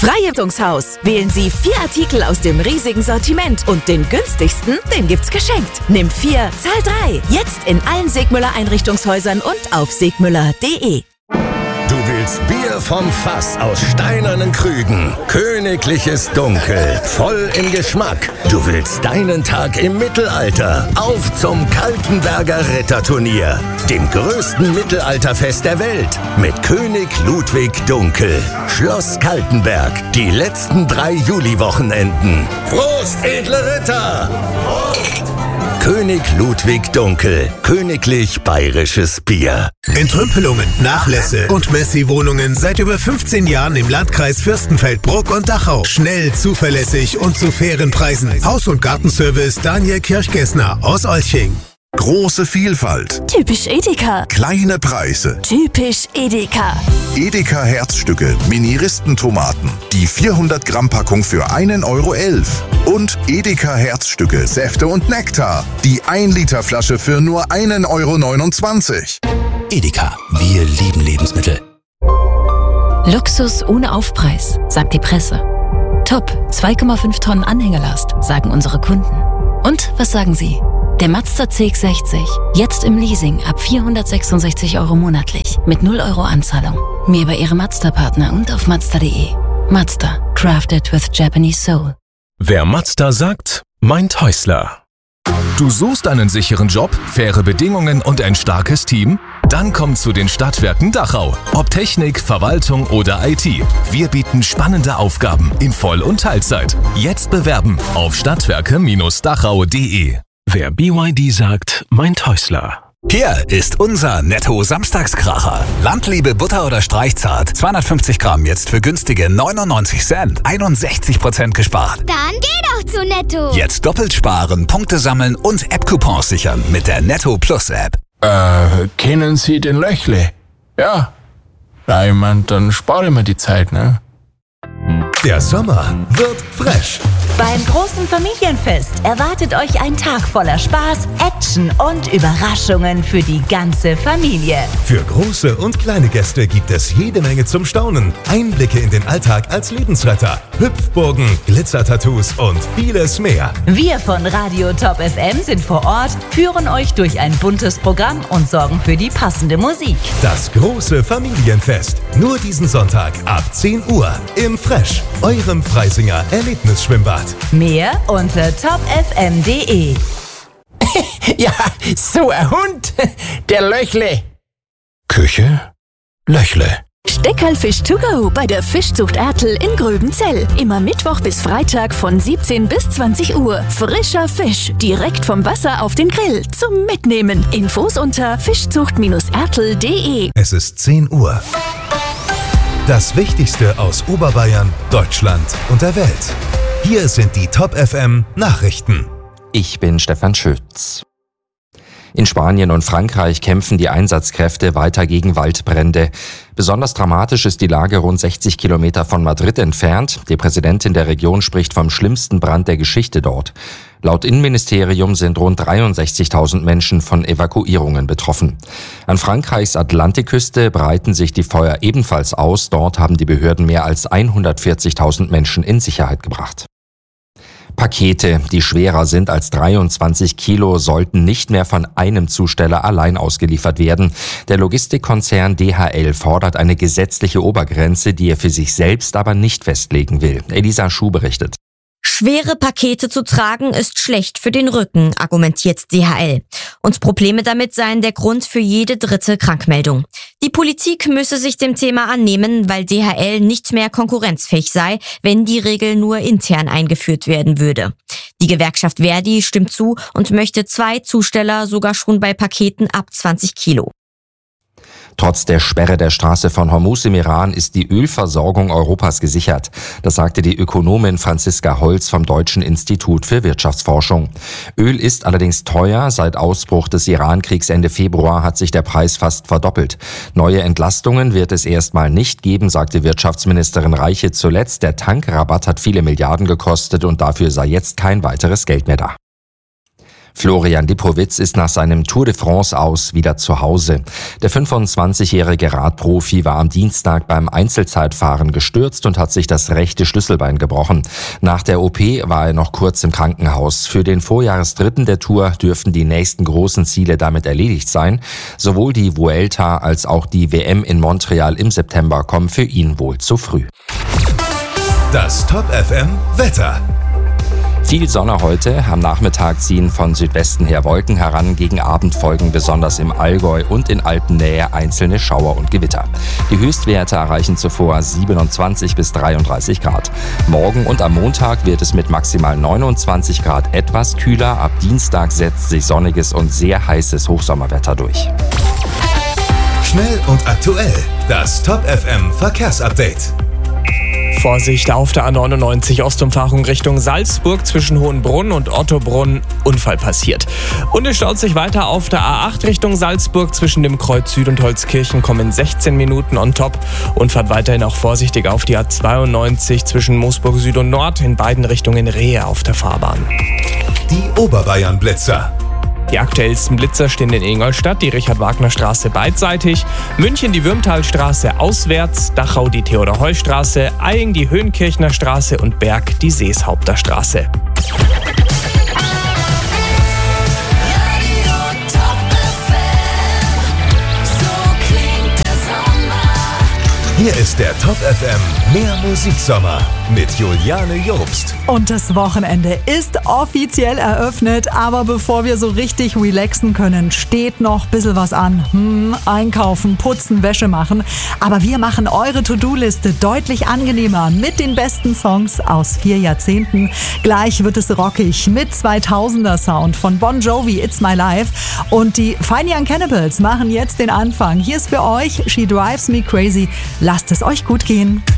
Freiheitungshaus. Wählen Sie 4 Artikel aus dem riesigen Sortiment und den günstigsten, den gibt's geschenkt. Nimm 4, zahl 3. Jetzt in allen Segmüller Einrichtungshäusern und auf segmüller.de. Du willst Bier vom Fass aus steinernen Krügen. Königliches Dunkel, voll im Geschmack. Du willst deinen Tag im Mittelalter. Auf zum Kaltenberger Ritterturnier, dem größten Mittelalterfest der Welt. Mit König Ludwig Dunkel. Schloss Kaltenberg. Die letzten 3 Juliwochenenden. Prost, edle Ritter! Prost! König Ludwig Dunkel. Königlich bayerisches Bier. Entrümpelungen, Nachlässe und Messi-Wohnungen seit über 15 Jahren im Landkreis Fürstenfeldbruck und Dachau. Schnell, zuverlässig und zu fairen Preisen. Haus- und Gartenservice Daniel Kirchgessner aus Olching. Große Vielfalt. Typisch Edeka. Kleine Preise. Typisch Edeka. Edeka Herzstücke, Mini-Ristentomaten. Die 400 Gramm Packung für 1,11 €. Und Edeka Herzstücke, Säfte und Nektar. Die 1 Liter Flasche für nur 1,29 €. Edeka, wir lieben Lebensmittel. Luxus ohne Aufpreis, sagt die Presse. Top, 2,5 Tonnen Anhängerlast, sagen unsere Kunden. Und was sagen Sie? Der Mazda CX-60, jetzt im Leasing ab 466 € monatlich, mit 0 € Anzahlung. Mehr bei Ihrem Mazda-Partner und auf Mazda.de. Mazda, crafted with Japanese soul. Wer Mazda sagt, meint Häusler. Du suchst einen sicheren Job, faire Bedingungen und ein starkes Team? Dann komm zu den Stadtwerken Dachau. Ob Technik, Verwaltung oder IT. Wir bieten spannende Aufgaben in Voll- und Teilzeit. Jetzt bewerben auf stadtwerke-dachau.de. Wer BYD sagt, meint Häusler. Hier ist unser Netto-Samstagskracher. Landliebe Butter oder Streichzart. 250 Gramm jetzt für günstige 99 Cent. 61% gespart. Dann geh doch zu Netto. Jetzt doppelt sparen, Punkte sammeln und App-Coupons sichern mit der Netto Plus App. Kennen Sie den Löchle? Ja. Ja, ich mein, dann spare ich mir die Zeit, ne? Der Sommer wird fresh. Beim großen Familienfest erwartet euch ein Tag voller Spaß, Action und Überraschungen für die ganze Familie. Für große und kleine Gäste gibt es jede Menge zum Staunen. Einblicke in den Alltag als Lebensretter, Hüpfburgen, Glitzertattoos und vieles mehr. Wir von Radio Top FM sind vor Ort, führen euch durch ein buntes Programm und sorgen für die passende Musik. Das große Familienfest. Nur diesen Sonntag ab 10 Uhr im Fresh, eurem Freisinger Erlebnisschwimmbad. Mehr unter topfm.de. Ja, so ein Hund, der Löchle. Küche? Löchle. Steckerlfisch to go bei der Fischzucht Ertl in Gröbenzell. Immer Mittwoch bis Freitag von 17 bis 20 Uhr. Frischer Fisch, direkt vom Wasser auf den Grill zum Mitnehmen. Infos unter fischzucht-ertl.de. Es ist 10 Uhr. Das Wichtigste aus Oberbayern, Deutschland und der Welt. Hier sind die Top FM Nachrichten. Ich bin Stefan Schütz. In Spanien und Frankreich kämpfen die Einsatzkräfte weiter gegen Waldbrände. Besonders dramatisch ist die Lage rund 60 Kilometer von Madrid entfernt. Die Präsidentin der Region spricht vom schlimmsten Brand der Geschichte dort. Laut Innenministerium sind rund 63.000 Menschen von Evakuierungen betroffen. An Frankreichs Atlantikküste breiten sich die Feuer ebenfalls aus. Dort haben die Behörden mehr als 140.000 Menschen in Sicherheit gebracht. Pakete, die schwerer sind als 23 Kilo, sollten nicht mehr von einem Zusteller allein ausgeliefert werden. Der Logistikkonzern DHL fordert eine gesetzliche Obergrenze, die er für sich selbst aber nicht festlegen will. Elisa Schuh berichtet. Schwere Pakete zu tragen ist schlecht für den Rücken, argumentiert DHL. Und Probleme damit seien der Grund für jede dritte Krankmeldung. Die Politik müsse sich dem Thema annehmen, weil DHL nicht mehr konkurrenzfähig sei, wenn die Regel nur intern eingeführt werden würde. Die Gewerkschaft Verdi stimmt zu und möchte 2 Zusteller sogar schon bei Paketen ab 20 Kilo. Trotz der Sperre der Straße von Hormuz im Iran ist die Ölversorgung Europas gesichert. Das sagte die Ökonomin Franziska Holz vom Deutschen Institut für Wirtschaftsforschung. Öl ist allerdings teuer. Seit Ausbruch des Iran-Kriegs Ende Februar hat sich der Preis fast verdoppelt. Neue Entlastungen wird es erstmal nicht geben, sagte Wirtschaftsministerin Reiche zuletzt. Der Tankrabatt hat viele Milliarden gekostet und dafür sei jetzt kein weiteres Geld mehr da. Florian Lipowitz ist nach seinem Tour de France aus wieder zu Hause. Der 25-jährige Radprofi war am Dienstag beim Einzelzeitfahren gestürzt und hat sich das rechte Schlüsselbein gebrochen. Nach der OP war er noch kurz im Krankenhaus. Für den Vorjahresdritten der Tour dürften die nächsten großen Ziele damit erledigt sein. Sowohl die Vuelta als auch die WM in Montreal im September kommen für ihn wohl zu früh. Das Top FM Wetter. Viel Sonne heute. Am Nachmittag ziehen von Südwesten her Wolken heran. Gegen Abend folgen besonders im Allgäu und in Alpennähe einzelne Schauer und Gewitter. Die Höchstwerte erreichen zuvor 27 bis 33 Grad. Morgen und am Montag wird es mit maximal 29 Grad etwas kühler. Ab Dienstag setzt sich sonniges und sehr heißes Hochsommerwetter durch. Schnell und aktuell. Das Top FM Verkehrsupdate. Vorsicht auf der A99 Ostumfahrung Richtung Salzburg zwischen Hohenbrunn und Ottobrunn. Unfall passiert. Und es staut sich weiter auf der A8 Richtung Salzburg zwischen dem Kreuz Süd und Holzkirchen, kommen 16 Minuten on top. Und fahrt weiterhin auch vorsichtig auf die A92 zwischen Moosburg Süd und Nord, in beiden Richtungen Rehe auf der Fahrbahn. Die Oberbayern-Blitzer. Die aktuellsten Blitzer stehen in Ingolstadt, die Richard-Wagner-Straße beidseitig, München die Würmtalstraße auswärts, Dachau die Theodor-Heuss-Straße, Eying die Höhenkirchner Straße und Berg die Seeshaupter Straße. Hier ist der Top FM Mehr Musiksommer mit Juliane Jobst. Und das Wochenende ist offiziell eröffnet, aber bevor wir so richtig relaxen können, steht noch ein bisschen was an. Einkaufen, putzen, Wäsche machen. Aber wir machen eure To-Do-Liste deutlich angenehmer mit den besten Songs aus 4 Jahrzehnten. Gleich wird es rockig mit 2000er Sound von Bon Jovi, It's My Life. Und die Fine Young Cannibals machen jetzt den Anfang. Hier ist für euch She Drives Me Crazy. Lasst es euch gut gehen.